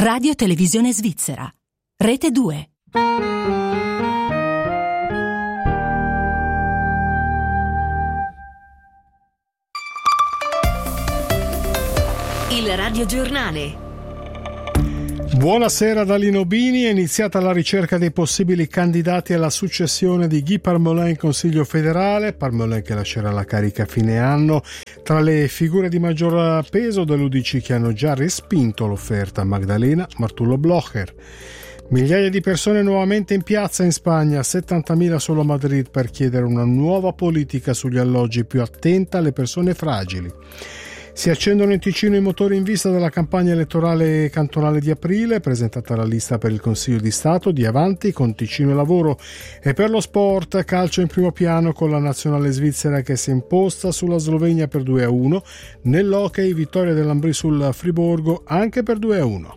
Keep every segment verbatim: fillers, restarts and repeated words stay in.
Radio Televisione Svizzera. Rete due. Il radiogiornale. Buonasera da Lino Bini. È iniziata la ricerca dei possibili candidati alla successione di Guy Parmelin in Consiglio federale. Parmelin che lascerà la carica a fine anno. Tra le figure di maggior peso dell'U D C che hanno già respinto l'offerta, Magdalena Martullo Blocher. Migliaia di persone nuovamente in piazza in Spagna, settantamila solo a Madrid per chiedere una nuova politica sugli alloggi più attenta alle persone fragili. Si accendono in Ticino i motori in vista della campagna elettorale cantonale di aprile, presentata la lista per il Consiglio di Stato di Avanti con Ticino e Lavoro. E per lo sport, calcio in primo piano con la nazionale svizzera che si è imposta sulla Slovenia per due a uno, nell'hockey vittoria dell'Ambrì sul Friburgo anche per due a uno.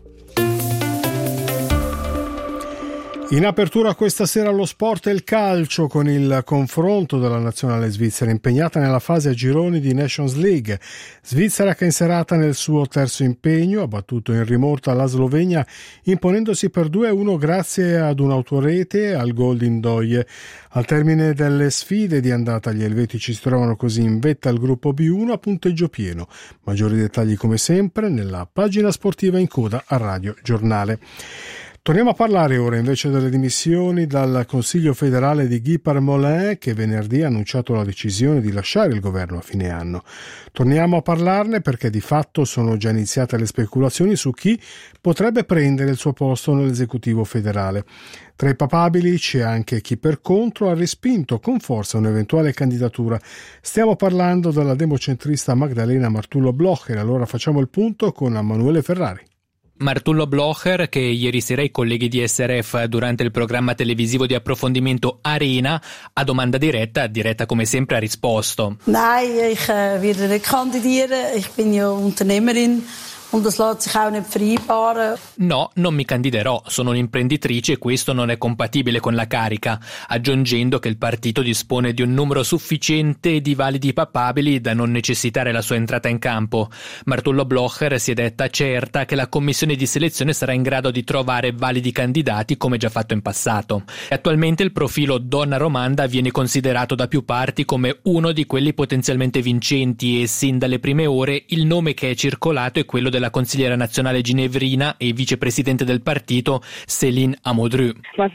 In apertura questa sera lo sport e il calcio con il confronto della nazionale svizzera impegnata nella fase a gironi di Nations League. Svizzera che in serata nel suo terzo impegno ha battuto in rimorta la Slovenia imponendosi per due a uno grazie ad un'autorete e al gol di Ndoye. Al termine delle sfide di andata gli elvetici si trovano così in vetta al gruppo B uno a punteggio pieno. Maggiori dettagli come sempre nella pagina sportiva in coda a Radio Giornale. Torniamo a parlare ora invece delle dimissioni dal Consiglio federale di Guy Parmelin che venerdì ha annunciato la decisione di lasciare il governo a fine anno. Torniamo a parlarne perché di fatto sono già iniziate le speculazioni su chi potrebbe prendere il suo posto nell'esecutivo federale. Tra i papabili c'è anche chi per contro ha respinto con forza un'eventuale candidatura. Stiamo parlando della democentrista Magdalena Martullo Blocher. Allora facciamo il punto con Emanuele Ferrari. Martullo Blocher, che ieri sera i colleghi di S R F durante il programma televisivo di approfondimento Arena, a domanda diretta, diretta come sempre, ha risposto: Nein, ich uh, werde nicht kandidieren. Ich bin ja Unternehmerin. Und das lässt sich auch nicht vereinbaren. No, non mi candiderò, sono un'imprenditrice e questo non è compatibile con la carica, aggiungendo che il partito dispone di un numero sufficiente di validi papabili da non necessitare la sua entrata in campo. Martullo Blocher si è detta certa che la commissione di selezione sarà in grado di trovare validi candidati come già fatto in passato. Attualmente il profilo donna romanda viene considerato da più parti come uno di quelli potenzialmente vincenti e sin dalle prime ore il nome che è circolato è quello della la consigliera nazionale ginevrina e vicepresidente del partito Céline Amodru.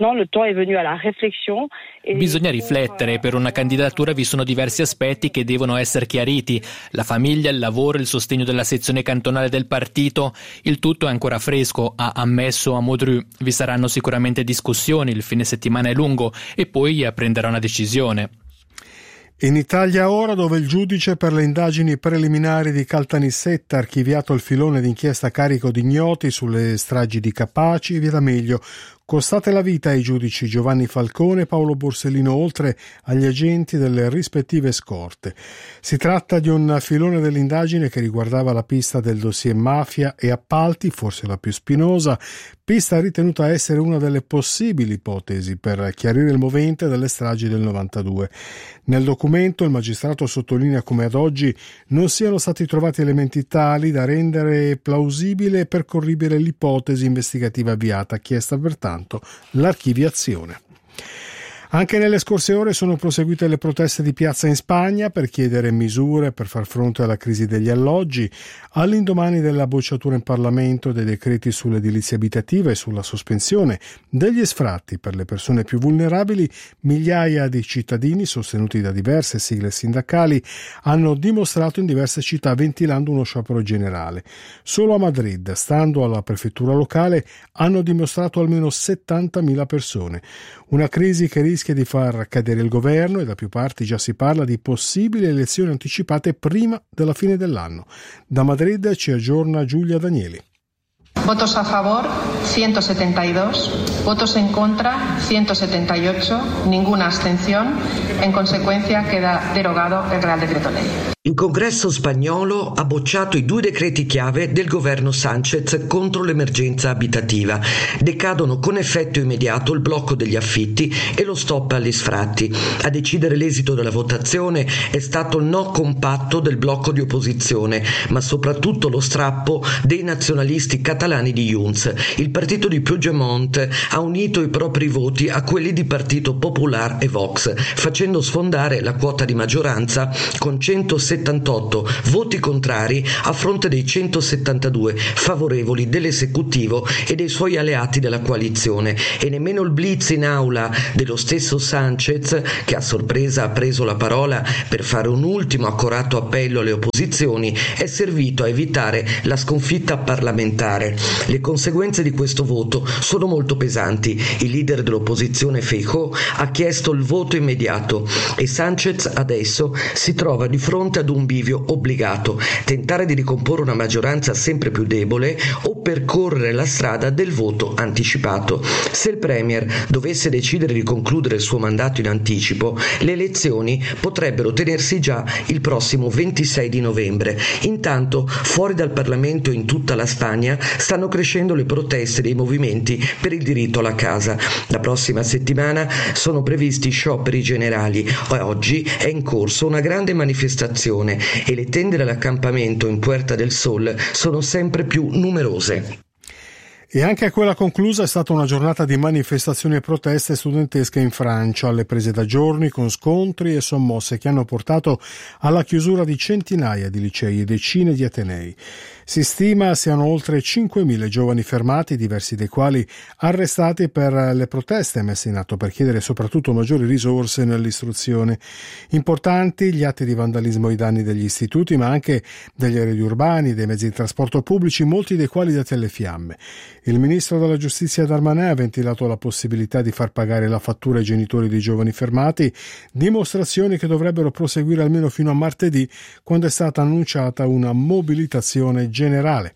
Bisogna riflettere, per una candidatura vi sono diversi aspetti che devono essere chiariti: la famiglia, il lavoro, il sostegno della sezione cantonale del partito, il tutto è ancora fresco, ha ammesso Amodru. Vi saranno sicuramente discussioni, il fine settimana è lungo e poi prenderà una decisione. In Italia ora, dove il giudice per le indagini preliminari di Caltanissetta ha archiviato il filone d'inchiesta a carico di ignoti sulle stragi di Capaci e Via D'Amelio, costate la vita ai giudici Giovanni Falcone e Paolo Borsellino, oltre agli agenti delle rispettive scorte. Si tratta di un filone dell'indagine che riguardava la pista del dossier mafia e appalti, forse la più spinosa, pista ritenuta essere una delle possibili ipotesi per chiarire il movente delle stragi del novantadue. Nel documento il magistrato sottolinea come ad oggi non siano stati trovati elementi tali da rendere plausibile e percorribile l'ipotesi investigativa avviata, chiesta pertanto l'archiviazione. Anche nelle scorse ore sono proseguite le proteste di piazza in Spagna per chiedere misure per far fronte alla crisi degli alloggi, all'indomani della bocciatura in Parlamento dei decreti sull'edilizia abitativa e sulla sospensione degli sfratti per le persone più vulnerabili. Migliaia di cittadini, sostenuti da diverse sigle sindacali, hanno dimostrato in diverse città ventilando uno sciopero generale. Solo a Madrid, stando alla prefettura locale, hanno dimostrato almeno settantamila persone. Una crisi che rischia di far cadere il governo e da più parti già si parla di possibili elezioni anticipate prima della fine dell'anno. Da Madrid ci aggiorna Giulia Danieli. Votos a favor, cientosettantadue, votos en contra, cientosettantotto, ninguna abstención. En consecuencia queda derogado el Real Decreto Ley. Il congresso spagnolo ha bocciato i due decreti chiave del governo Sánchez contro l'emergenza abitativa. Decadono con effetto immediato il blocco degli affitti e lo stop agli sfratti. A decidere l'esito della votazione è stato il no compatto del blocco di opposizione, ma soprattutto lo strappo dei nazionalisti catalani di Junts. Il partito di Puigdemont ha unito i propri voti a quelli di Partito Popular e Vox, facendo sfondare la quota di maggioranza con centosettantotto voti contrari a fronte dei centosettantadue favorevoli dell'esecutivo e dei suoi alleati della coalizione, e nemmeno il blitz in aula dello stesso Sánchez, che a sorpresa ha preso la parola per fare un ultimo accorato appello alle opposizioni, è servito a evitare la sconfitta parlamentare. Le conseguenze di questo voto sono molto pesanti. Il leader dell'opposizione Feijóo ha chiesto il voto immediato e Sánchez adesso si trova di fronte ad un bivio obbligato: tentare di ricomporre una maggioranza sempre più debole o percorrere la strada del voto anticipato. Se il Premier dovesse decidere di concludere il suo mandato in anticipo, le elezioni potrebbero tenersi già il prossimo ventisei di novembre. Intanto, fuori dal Parlamento in tutta la Spagna stanno crescendo le proteste dei movimenti per il diritto alla casa. La prossima settimana sono previsti scioperi generali e oggi è in corso una grande manifestazione e le tende dell'accampamento in Puerta del Sol sono sempre più numerose. E anche quella conclusa è stata una giornata di manifestazioni e proteste studentesche in Francia, alle prese da giorni con scontri e sommosse che hanno portato alla chiusura di centinaia di licei e decine di atenei. Si stima siano oltre cinquemila giovani fermati, diversi dei quali arrestati per le proteste messe in atto per chiedere soprattutto maggiori risorse nell'istruzione. Importanti gli atti di vandalismo ai danni degli istituti, ma anche degli arredi urbani, dei mezzi di trasporto pubblici, molti dei quali dati alle fiamme. Il ministro della giustizia Darmanin ha ventilato la possibilità di far pagare la fattura ai genitori dei giovani fermati, dimostrazioni che dovrebbero proseguire almeno fino a martedì, quando è stata annunciata una mobilitazione generale.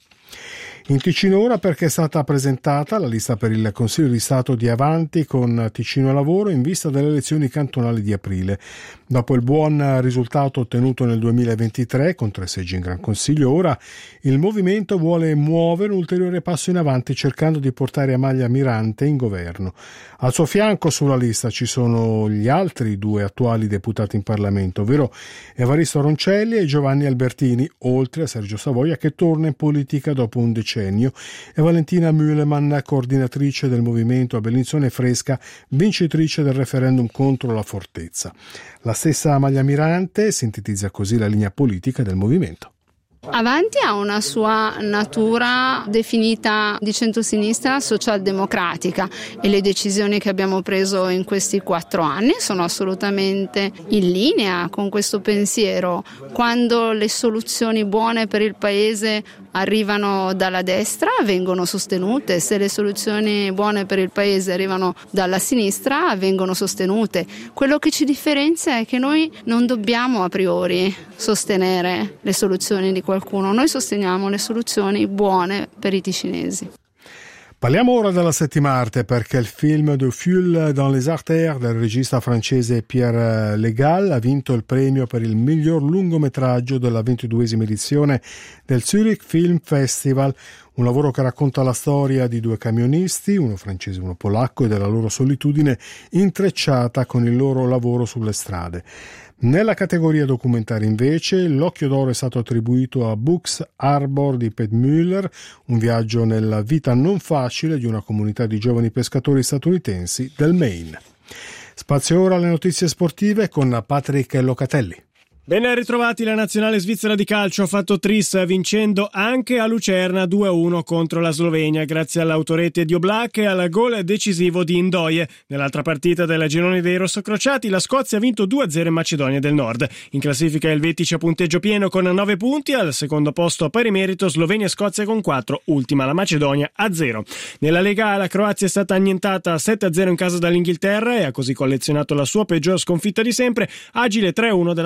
In Ticino ora, perché è stata presentata la lista per il Consiglio di Stato di Avanti con Ticino Lavoro in vista delle elezioni cantonali di aprile. Dopo il buon risultato ottenuto nel duemilaventitré con tre seggi in Gran Consiglio, ora il movimento vuole muovere un ulteriore passo in avanti cercando di portare Amalia Mirante in governo. Al suo fianco sulla lista ci sono gli altri due attuali deputati in Parlamento, ovvero Evaristo Roncelli e Giovanni Albertini, oltre a Sergio Savoia che torna in politica dopo un decennio, e Valentina Mühlemann, coordinatrice del movimento a Bellinzona Fresca, vincitrice del referendum contro la fortezza. La stessa Amalia Mirante sintetizza così la linea politica del movimento. Avanti ha una sua natura definita di centrosinistra socialdemocratica e le decisioni che abbiamo preso in questi quattro anni sono assolutamente in linea con questo pensiero. Quando le soluzioni buone per il Paese arrivano dalla destra vengono sostenute, se le soluzioni buone per il Paese arrivano dalla sinistra vengono sostenute. Quello che ci differenzia è che noi non dobbiamo a priori sostenere le soluzioni di qualcuno, noi sosteniamo le soluzioni buone per i ticinesi. Parliamo ora della settima arte, perché il film De Fouille dans les artères del regista francese Pierre Legal ha vinto il premio per il miglior lungometraggio della ventiduesima edizione del Zurich Film Festival, un lavoro che racconta la storia di due camionisti, uno francese e uno polacco, e della loro solitudine intrecciata con il loro lavoro sulle strade. Nella categoria documentari invece l'Occhio d'Oro è stato attribuito a Books Harbor di Pat Mueller, un viaggio nella vita non facile di una comunità di giovani pescatori statunitensi del Maine. Spazio ora alle notizie sportive con Patrick Locatelli. Ben ritrovati. La nazionale svizzera di calcio ha fatto tris vincendo anche a Lucerna due a uno contro la Slovenia grazie all'autorete di Oblak e al gol decisivo di Ndoye. Nell'altra partita del girone dei rossocrociati la Scozia ha vinto due a zero in Macedonia del Nord. In classifica il Vetic a punteggio pieno con nove punti, al secondo posto a pari merito Slovenia e Scozia con quattro, ultima la Macedonia a zero. Nella Lega la Croazia è stata annientata sette a zero in casa dall'Inghilterra e ha così collezionato la sua peggior sconfitta di sempre, agile tre a uno della Spagna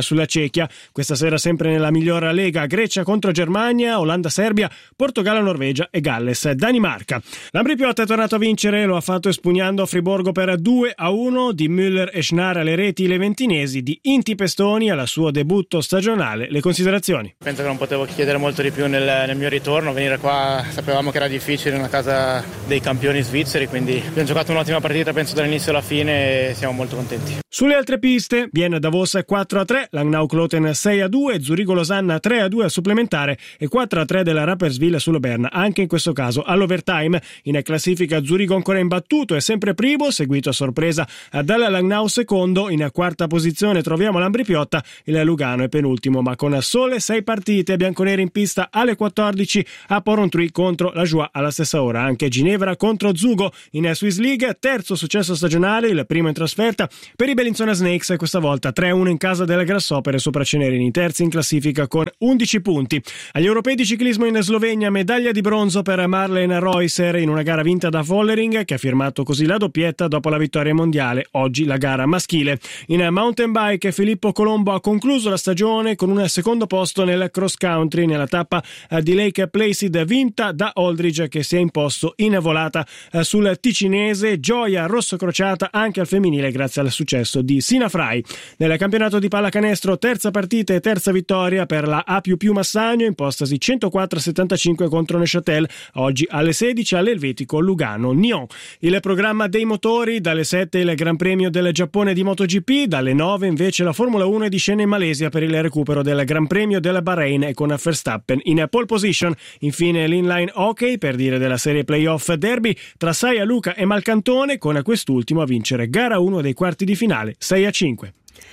sulla Cechia. Questa sera sempre nella migliore lega: Grecia contro Germania, Olanda-Serbia, Portogallo-Norvegia e Galles-Danimarca. L'Ambrì-Piotta è tornato a vincere, lo ha fatto espugnando Friburgo per due a uno, di Müller e Schnarr alle reti le ventinesi, di Inti Pestoni al suo debutto stagionale. Le considerazioni: penso che non potevo chiedere molto di più nel, nel mio ritorno, venire qua sapevamo che era difficile in una casa dei campioni svizzeri, quindi abbiamo giocato un'ottima partita penso dall'inizio alla fine e siamo molto contenti. Sulle altre piste, Vienna-Davos quattro a tre, Langnau-Kloten sei a due, Zurigo-Losanna tre a due al supplementare e quattro a tre della Rapperswil su Loberna, anche in questo caso all'overtime. In classifica Zurigo ancora imbattuto e sempre primo, seguito a sorpresa dalla Langnau secondo. In quarta posizione troviamo l'Ambrì-Piotta, il Lugano è penultimo, ma con sole sei partite. Bianconeri in pista alle quattordici a Porrentruy contro la Joie alla stessa ora. Anche Ginevra contro Zugo in Swiss League, terzo successo stagionale, il primo in trasferta per i Bellinzona Snakes, questa volta tre a uno in casa delle Grassopere sopra Cenerini, terzi in classifica con undici punti. Agli europei di ciclismo in Slovenia, medaglia di bronzo per Marlene Reusser in una gara vinta da Vollering, che ha firmato così la doppietta dopo la vittoria mondiale. Oggi la gara maschile. In mountain bike Filippo Colombo ha concluso la stagione con un secondo posto nel cross country nella tappa di Lake Placid vinta da Aldridge, che si è imposto in volata sul ticinese. Gioia rosso crociata anche al femminile grazie al successo di Sina Frai. Nel campionato di pallacanestro terza partita e terza vittoria per la A++ Massagno, impostasi centoquattro a settantacinque contro Neuchâtel. Oggi alle sedici all'Elvetico Lugano-Nyon. Il programma dei motori: dalle sette il Gran Premio del Giappone di MotoGP, dalle nove invece la Formula uno di scena in Malesia per il recupero del Gran Premio del Bahrain e con Verstappen in pole position. Infine l'inline hockey, per dire della serie playoff derby tra Saia Luca e Malcantone, con quest'ultimo a vincere gara uno dei quarti di finale sei a cinque.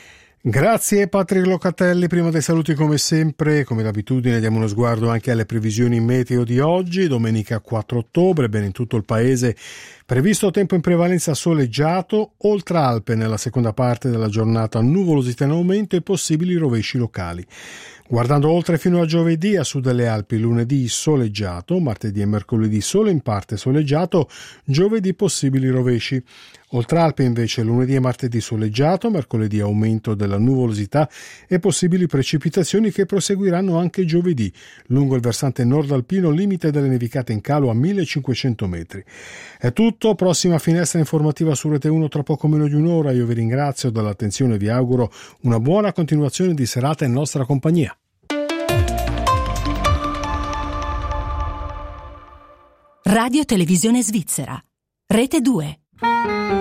Grazie Patrick Locatelli. Prima dei saluti, come sempre, come d'abitudine, diamo uno sguardo anche alle previsioni meteo di oggi, domenica quattro ottobre. Bene, in tutto il paese previsto tempo in prevalenza soleggiato, oltre Alpe nella seconda parte della giornata nuvolosità in aumento e possibili rovesci locali. Guardando oltre fino a giovedì, a sud delle Alpi lunedì soleggiato, martedì e mercoledì solo in parte soleggiato, giovedì possibili rovesci. Oltre Alpe invece lunedì e martedì soleggiato, mercoledì aumento della nuvolosità e possibili precipitazioni che proseguiranno anche giovedì, lungo il versante nord alpino, limite delle nevicate in calo a millecinquecento metri. È tutto, prossima finestra informativa su Rete uno tra poco meno di un'ora. Io vi ringrazio dell'attenzione e vi auguro una buona continuazione di serata in nostra compagnia. Radio Televisione Svizzera, Rete due.